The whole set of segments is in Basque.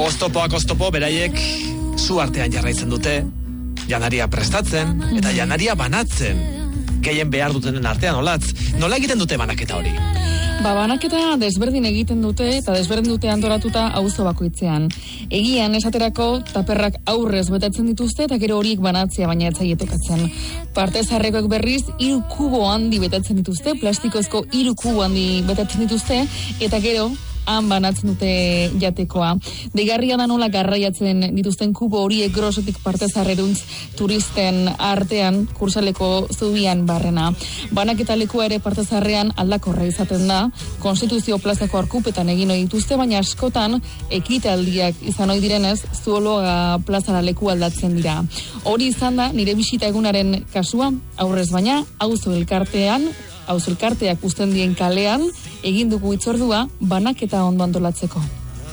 Oztopoak oztopo, beraiek zu artean jarraitzen dute, janaria prestatzen, eta janaria banatzen, gehien behar dutenen artean, olatz. Nola egiten dute banaketa hori? Banaketa desberdin egiten dute eta desberdin dute antolatuta auzo bakoitzean. Egian esaterako taperrak aurrez betatzen dituzte eta gero horiek banatzea baina ez zaie tokatzen. Parte zarrekoek berriz 3 kubo handi betatzen dituzte, plastikozko 3 kubo handi betatzen dituzte eta gero han banatzen dute jatekoa. Deigarria da nola garraiatzen dituzten kubo horiek grosotik parte zarreruntz turisten artean kursaleko zubian barrena. Banaketa lekua ere parte zarrean aldakorra izaten da, Konstituzio plazako arkupetan egin ohi dituzte, baina askotan ekitaldiak izan ohi direnez, Zuoloaga plazara leku aldatzen dira. Hori izan da nire bisita egunaren kasua, aurrez baina, auzo elkarteak uzten dien kalean, egin dugu hitzordua banaketa ondo antolatzeko.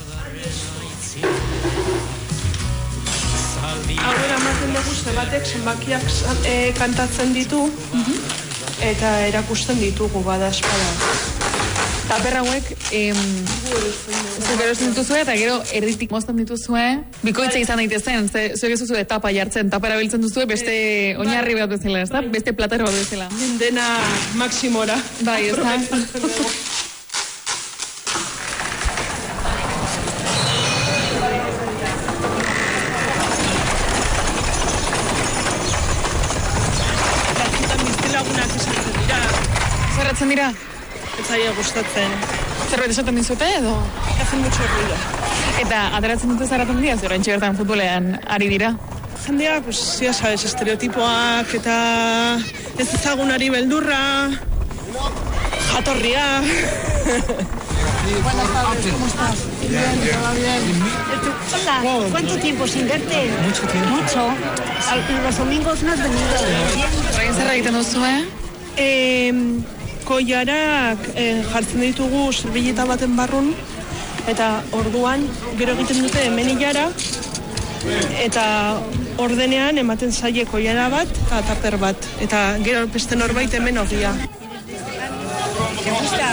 Aurrera ematen dugu zebatek zenbakiak kantatzen ditu, eta erakusten ditugu bada espada. Taper hauek, zuek erosten dituzue eta gero erditik mozten dituzue, bikoitza izan daitezen, zuek ez duzue tapa jartzen, tapera biltzen duzue beste oinarri bat bezala, ez da? Beste platero bat bezala. Dena maksimora. Bai, ez da? Batzutan biztilagunak esaten dira. Zerratzen dira? Ez zaila gustatzen. Zerbait esaten dizute edo? Hacen mucho ruido. Eta ateratzen dute zerraten dira, zera entxe bertan futbolean ari dira? Jendea, pues, ya sabes, estereotipoak eta ez ezagunari beldurra, jatorria. Buenas tardes, ¿cómo estás? Bien, todo bien. Hola, ¿cuánto tiempo sin verte? Mucho tiempo. Mucho. Los domingos no has venido. Horrein zer egiten duzu, Koilarak jartzen ditugu serbileta baten barrun, eta orduan gero egiten dute hemenillara, eta ordenean ematen zaie koilara bat eta taper bat, eta gero beste norbait hemen ogia. ¿Te gusta?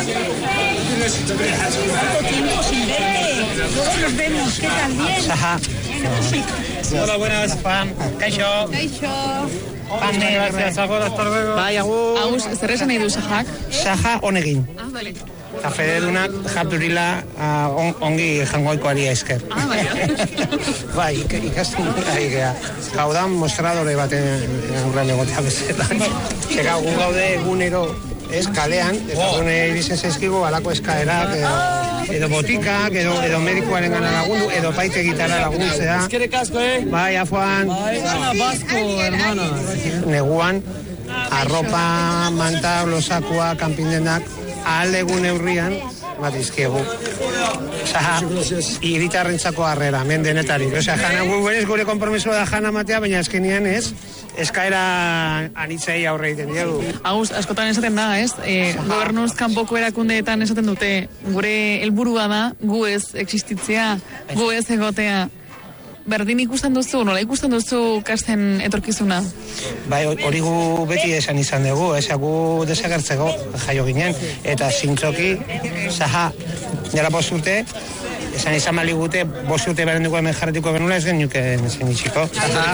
¿Cuánto tiempo sin verte? Todos nos vemos, ¿qué tal? Bien. Ajá. Hola, buenas. Pan, kaixo. Kaixo. Muchas gracias, agur, hasta luego. Bai, agur. Agus, zer esan nahi du sajak? Saja honegin. Bale. Eta federunak japturila ongi jangoikoari esker. Bai. Bai, ikasten ari gea. Gaudan mostradore baten aurrean egotea bezetan. Zega, gu gaude egunero kalean, eta gune irizen zaizkigu alako eskaerak, edo botikak, edo medikoaren gana lagundu, edo paite gitara laguntzea. Eskerrik asko, Bai, afuan. Basko, hermano. Neguan, arropa, manta, blosakua, kanpindenak, ahalegun neurrian, bat izkiegu. Zaha, iritarrentzako harrera, mendenetari. Osea, jana, gure kompromisoa da jana matea, baina eskenean ez, eskaera anitzei aurre egiten diegu. Agus, askotan esaten da, ez? Gobernuz kanpoko erakundeetan esaten dute, gure helburua da, gu ez existitzea, gu ez egotea. Berdin ikusten duzu, nola ikusten duzu kasten etorkizuna? Bai, hori gu beti esan izan dugu, gu desagertzeko jaio ginen, eta zintzoki, zaha, jara bosturte, esan izan maligute, bosturte beren dugu hemen jarretiko benula, ez genuke zen itxiko.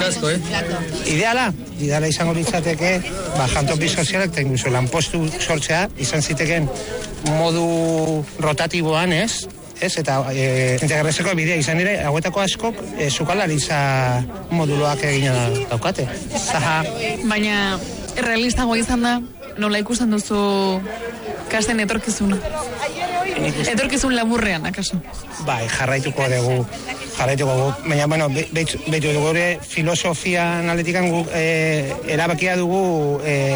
Ideala izango litzateke, jantoki sozialak eta incluso lanpostu sortzea, izan ziteken modu rotatiboan, ez? Eta integrazeko bidea izan ere, hauetako askok sukalaritza moduloak egina daukate. Zaha. Baina, errealistago izan da, nola ikusten duzu kasten etorkizuna? Etorkizun laburrean, akaso? Bai, jarraituko dugu. Baina, bueno, behitu gure filosofian aletikan guk erabakia dugu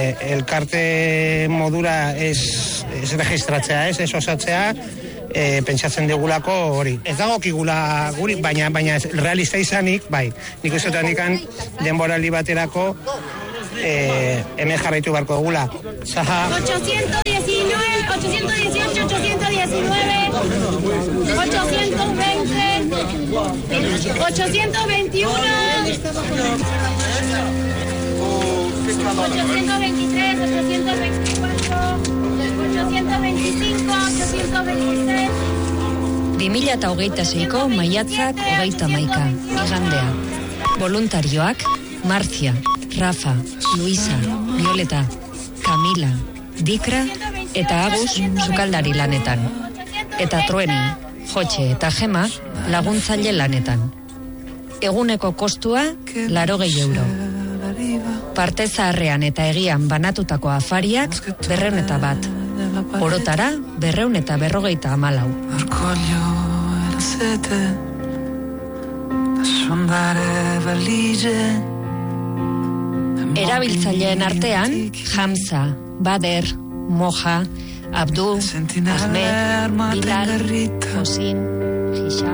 elkarte modura ez registratzea, ez osatzea, pentsatzen dugulako hori. Ez dago kigula guri, baina realista izanik, bai, nik ustetan ikan denboraldi baterako hemen jarraitu barko dugula. Zaha... 819, 818, 819, 820, 821, 823, 824, 825, 826, 2026ko maiatzak 31, igandea. Voluntarioak, Marcia, Rafa, Luisa, Violeta, Camila, Dikra eta Agus sukaldari lanetan. Eta Trueni, Jotxe eta Gema laguntzaile lanetan. Eguneko kostua 80 euro. Parte zaharrean eta egian banatutako afariak 201. Orotara 254. Erabiltzaileen artean Hamza, Bader, Moja, Abdu, Ahmed, Bilal, Josin, Hisham.